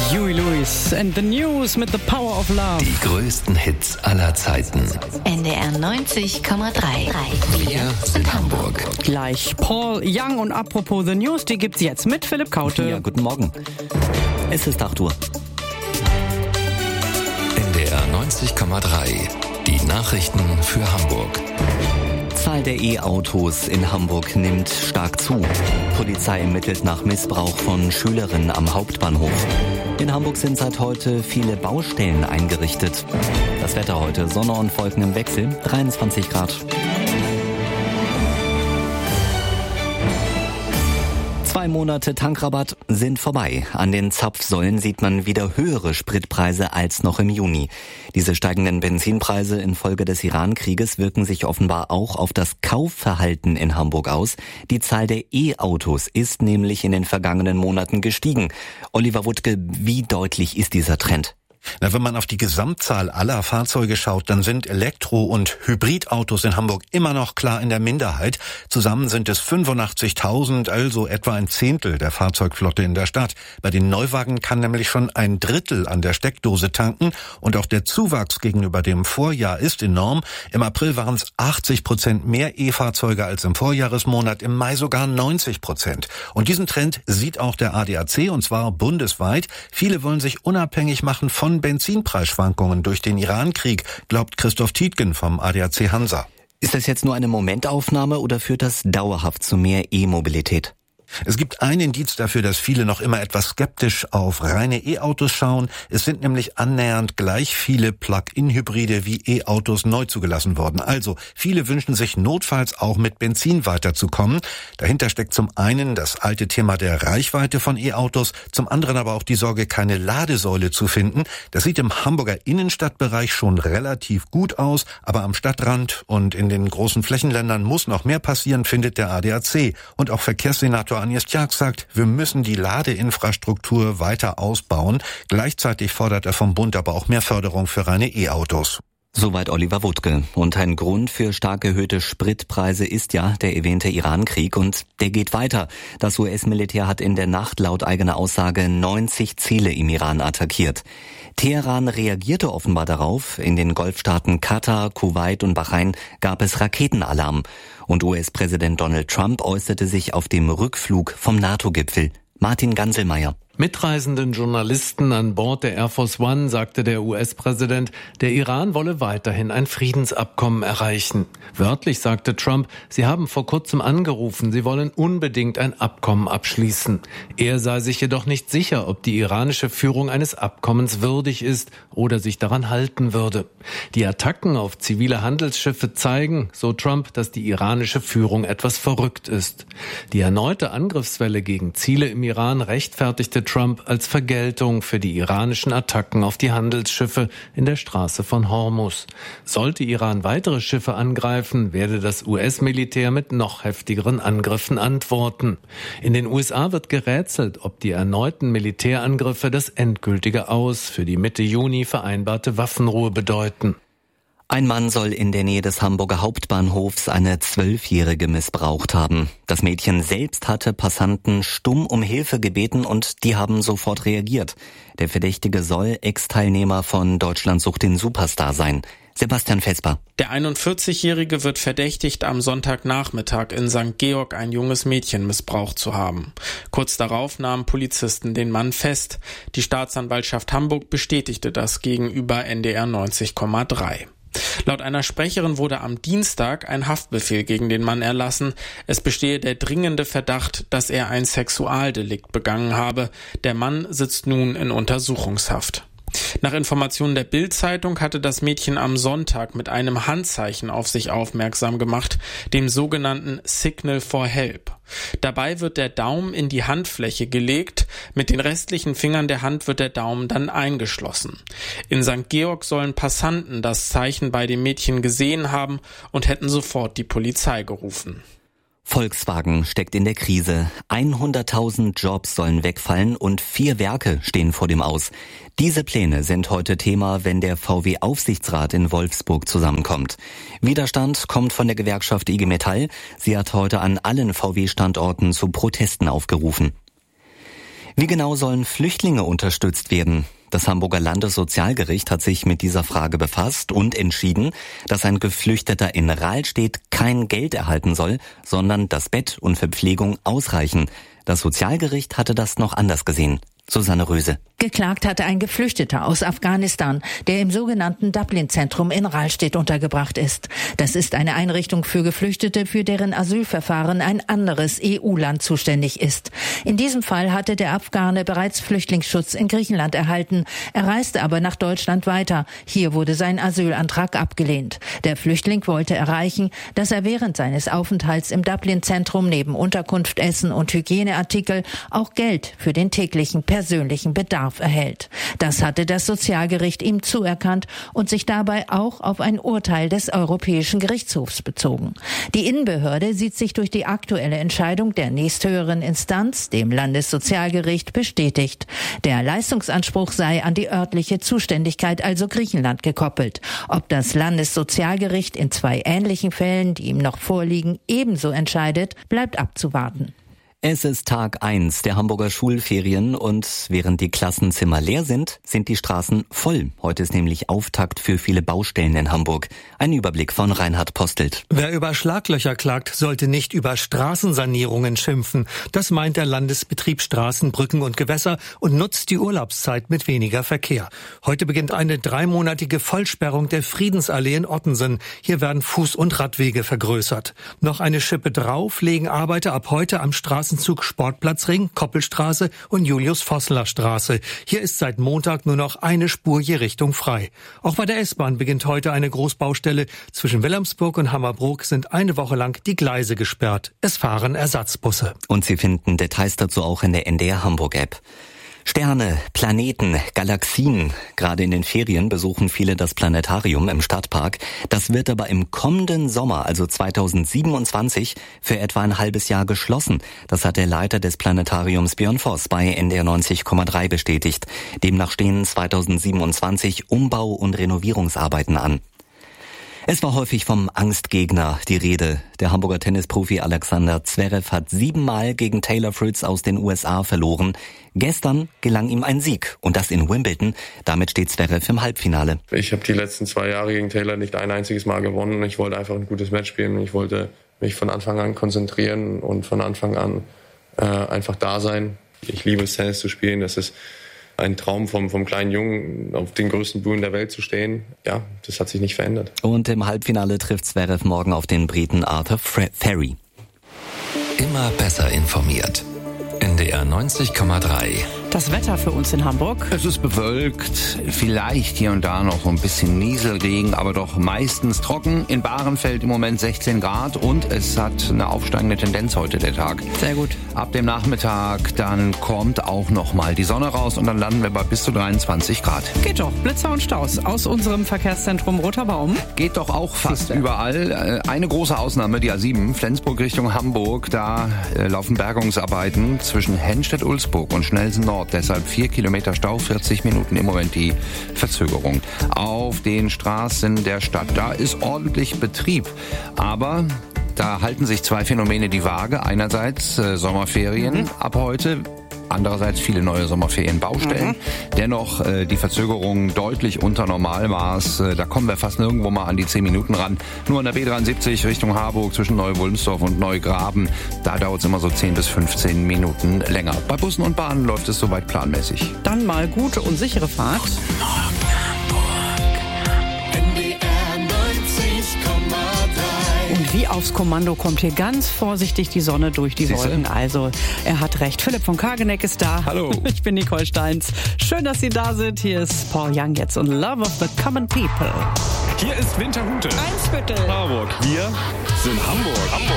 Huey Lewis and the News mit The Power of Love. Die größten Hits aller Zeiten. NDR 90,3. Wir sind Hamburg. Gleich Paul Young und apropos The News, die gibt's jetzt mit Philipp Kaute. Ja, guten Morgen. Es ist 8 Uhr. NDR 90,3. Die Nachrichten für Hamburg. Zahl der E-Autos in Hamburg nimmt stark zu. Polizei ermittelt nach Missbrauch von Schülerinnen am Hauptbahnhof. In Hamburg sind seit heute viele Baustellen eingerichtet. Das Wetter heute: Sonne und Wolken im Wechsel, 23 Grad. 2 Monate Tankrabatt sind vorbei. An den Zapfsäulen sieht man wieder höhere Spritpreise als noch im Juni. Diese steigenden Benzinpreise infolge des Iran-Krieges wirken sich offenbar auch auf das Kaufverhalten in Hamburg aus. Die Zahl der E-Autos ist nämlich in den vergangenen Monaten gestiegen. Oliver Wuttke, wie deutlich ist dieser Trend? Wenn man auf die Gesamtzahl aller Fahrzeuge schaut, dann sind Elektro- und Hybridautos in Hamburg immer noch klar in der Minderheit. Zusammen sind es 85.000, also etwa ein Zehntel der Fahrzeugflotte in der Stadt. Bei den Neuwagen kann nämlich schon ein Drittel an der Steckdose tanken. Und auch der Zuwachs gegenüber dem Vorjahr ist enorm. Im April waren es 80% mehr E-Fahrzeuge als im Vorjahresmonat, im Mai sogar 90%. Und diesen Trend sieht auch der ADAC, und zwar bundesweit. Viele wollen sich unabhängig machen von Benzinpreisschwankungen durch den Iran-Krieg, glaubt Christoph Tietgen vom ADAC Hansa. Ist das jetzt nur eine Momentaufnahme oder führt das dauerhaft zu mehr E-Mobilität? Es gibt ein Indiz dafür, dass viele noch immer etwas skeptisch auf reine E-Autos schauen. Es sind nämlich annähernd gleich viele Plug-in-Hybride wie E-Autos neu zugelassen worden. Also viele wünschen sich notfalls auch mit Benzin weiterzukommen. Dahinter steckt zum einen das alte Thema der Reichweite von E-Autos, zum anderen aber auch die Sorge, keine Ladesäule zu finden. Das sieht im Hamburger Innenstadtbereich schon relativ gut aus, aber am Stadtrand und in den großen Flächenländern muss noch mehr passieren, findet der ADAC. Und auch Verkehrssenator Agnes Tjag sagt, wir müssen die Ladeinfrastruktur weiter ausbauen. Gleichzeitig fordert er vom Bund aber auch mehr Förderung für reine E-Autos. Soweit Oliver Wuttke. Und ein Grund für stark erhöhte Spritpreise ist ja der erwähnte Iran-Krieg, und der geht weiter. Das US-Militär hat in der Nacht laut eigener Aussage 90 Ziele im Iran attackiert. Teheran reagierte offenbar darauf. In den Golfstaaten Katar, Kuwait und Bahrain gab es Raketenalarm. Und US-Präsident Donald Trump äußerte sich auf dem Rückflug vom NATO-Gipfel. Martin Ganselmeier. Mitreisenden Journalisten an Bord der Air Force One sagte der US-Präsident, der Iran wolle weiterhin ein Friedensabkommen erreichen. Wörtlich sagte Trump, sie haben vor kurzem angerufen, sie wollen unbedingt ein Abkommen abschließen. Er sei sich jedoch nicht sicher, ob die iranische Führung eines Abkommens würdig ist oder sich daran halten würde. Die Attacken auf zivile Handelsschiffe zeigen, so Trump, dass die iranische Führung etwas verrückt ist. Die erneute Angriffswelle gegen Ziele im Iran rechtfertigte Trump als Vergeltung für die iranischen Attacken auf die Handelsschiffe in der Straße von Hormuz. Sollte Iran weitere Schiffe angreifen, werde das US-Militär mit noch heftigeren Angriffen antworten. In den USA wird gerätselt, ob die erneuten Militärangriffe das endgültige Aus für die Mitte Juni vereinbarte Waffenruhe bedeuten. Ein Mann soll in der Nähe des Hamburger Hauptbahnhofs eine 12-Jährige missbraucht haben. Das Mädchen selbst hatte Passanten stumm um Hilfe gebeten und die haben sofort reagiert. Der Verdächtige soll Ex-Teilnehmer von Deutschland sucht den Superstar sein. Sebastian Vesper. Der 41-Jährige wird verdächtigt, am Sonntagnachmittag in St. Georg ein junges Mädchen missbraucht zu haben. Kurz darauf nahmen Polizisten den Mann fest. Die Staatsanwaltschaft Hamburg bestätigte das gegenüber NDR 90,3. Laut einer Sprecherin wurde am Dienstag ein Haftbefehl gegen den Mann erlassen. Es bestehe der dringende Verdacht, dass er ein Sexualdelikt begangen habe. Der Mann sitzt nun in Untersuchungshaft. Nach Informationen der Bild-Zeitung hatte das Mädchen am Sonntag mit einem Handzeichen auf sich aufmerksam gemacht, dem sogenannten Signal for Help. Dabei wird der Daumen in die Handfläche gelegt, mit den restlichen Fingern der Hand wird der Daumen dann eingeschlossen. In St. Georg sollen Passanten das Zeichen bei dem Mädchen gesehen haben und hätten sofort die Polizei gerufen. Volkswagen steckt in der Krise. 100.000 Jobs sollen wegfallen und 4 Werke stehen vor dem Aus. Diese Pläne sind heute Thema, wenn der VW-Aufsichtsrat in Wolfsburg zusammenkommt. Widerstand kommt von der Gewerkschaft IG Metall. Sie hat heute an allen VW-Standorten zu Protesten aufgerufen. Wie genau sollen Flüchtlinge unterstützt werden? Das Hamburger Landessozialgericht hat sich mit dieser Frage befasst und entschieden, dass ein Geflüchteter in Rahlstedt kein Geld erhalten soll, sondern das Bett und Verpflegung ausreichen. Das Sozialgericht hatte das noch anders gesehen. Susanne Röse. Geklagt hatte ein Geflüchteter aus Afghanistan, der im sogenannten Dublin-Zentrum in Rahlstedt untergebracht ist. Das ist eine Einrichtung für Geflüchtete, für deren Asylverfahren ein anderes EU-Land zuständig ist. In diesem Fall hatte der Afghane bereits Flüchtlingsschutz in Griechenland erhalten. Er reiste aber nach Deutschland weiter. Hier wurde sein Asylantrag abgelehnt. Der Flüchtling wollte erreichen, dass er während seines Aufenthalts im Dublin-Zentrum neben Unterkunft, Essen und Hygieneartikel auch Geld für den täglichen persönlichen Bedarf erhält. Das hatte das Sozialgericht ihm zuerkannt und sich dabei auch auf ein Urteil des Europäischen Gerichtshofs bezogen. Die Innenbehörde sieht sich durch die aktuelle Entscheidung der nächsthöheren Instanz, dem Landessozialgericht, bestätigt. Der Leistungsanspruch sei an die örtliche Zuständigkeit, also Griechenland, gekoppelt. Ob das Landessozialgericht in 2 ähnlichen Fällen, die ihm noch vorliegen, ebenso entscheidet, bleibt abzuwarten. Es ist Tag 1 der Hamburger Schulferien und während die Klassenzimmer leer sind, sind die Straßen voll. Heute ist nämlich Auftakt für viele Baustellen in Hamburg. Ein Überblick von Reinhard Postelt. Wer über Schlaglöcher klagt, sollte nicht über Straßensanierungen schimpfen. Das meint der Landesbetrieb Straßen, Brücken und Gewässer und nutzt die Urlaubszeit mit weniger Verkehr. Heute beginnt eine 3-monatige Vollsperrung der Friedensallee in Ottensen. Hier werden Fuß- und Radwege vergrößert. Noch eine Schippe drauf legen Arbeiter ab heute am Straßenzug Sportplatzring, Koppelstraße und Julius-Vossler-Straße. Hier ist seit Montag nur noch eine Spur je Richtung frei. Auch bei der S-Bahn beginnt heute eine Großbaustelle. Zwischen Wilhelmsburg und Hammerbrook sind eine Woche lang die Gleise gesperrt. Es fahren Ersatzbusse. Und Sie finden Details dazu auch in der NDR Hamburg-App. Sterne, Planeten, Galaxien. Gerade in den Ferien besuchen viele das Planetarium im Stadtpark. Das wird aber im kommenden Sommer, also 2027, für etwa ein halbes Jahr geschlossen. Das hat der Leiter des Planetariums Björn Voss bei NDR 90,3 bestätigt. Demnach stehen 2027 Umbau- und Renovierungsarbeiten an. Es war häufig vom Angstgegner die Rede. Der Hamburger Tennisprofi Alexander Zverev hat 7-mal gegen Taylor Fritz aus den USA verloren. Gestern gelang ihm ein Sieg und das in Wimbledon. Damit steht Zverev im Halbfinale. Ich habe die letzten 2 Jahre gegen Taylor nicht ein einziges Mal gewonnen. Ich wollte einfach ein gutes Match spielen. Ich wollte mich von Anfang an konzentrieren und von Anfang an einfach da sein. Ich liebe es, Tennis zu spielen. Das ist ein Traum vom kleinen Jungen, auf den größten Bühnen der Welt zu stehen. Ja, das hat sich nicht verändert. Und im Halbfinale trifft Zverev morgen auf den Briten Arthur Ferry. Immer besser informiert. NDR 90,3. Das Wetter für uns in Hamburg. Es ist bewölkt, vielleicht hier und da noch so ein bisschen Nieselregen, aber doch meistens trocken. In Bahrenfeld im Moment 16 Grad und es hat eine aufsteigende Tendenz heute der Tag. Sehr gut. Ab dem Nachmittag dann kommt auch noch mal die Sonne raus und dann landen wir bei bis zu 23 Grad. Geht doch. Blitzer und Staus aus unserem Verkehrszentrum Roter Baum. Geht doch auch fast überall. Eine große Ausnahme, die A7, Flensburg Richtung Hamburg. Da laufen Bergungsarbeiten zwischen Henstedt-Ulzburg und Schnelsen Nord. Deshalb 4 Kilometer Stau, 40 Minuten im Moment die Verzögerung. Auf den Straßen der Stadt, da ist ordentlich Betrieb. Aber da halten sich 2 Phänomene die Waage. Einerseits Sommerferien ab heute. Andererseits viele neue Sommerferienbaustellen. Dennoch die Verzögerung deutlich unter Normalmaß. Da kommen wir fast nirgendwo mal an die 10 Minuten ran. Nur an der B73 Richtung Harburg zwischen Neu-Wulmsdorf und Neugraben. Da dauert es immer so 10 bis 15 Minuten länger. Bei Bussen und Bahnen läuft es soweit planmäßig. Dann mal gute und sichere Fahrt. Guten Morgen, Hamburg. NDR 90,3. Und wie aufs Kommando kommt hier ganz vorsichtig die Sonne durch die Wolken. Also, er hat recht. Philipp von Kageneck ist da. Hallo. Ich bin Nicole Steins. Schön, dass Sie da sind. Hier ist Paul Young jetzt und Love of the Common People. Hier ist Winterhude. Eimsbüttel. Marburg. Wir sind Hamburg.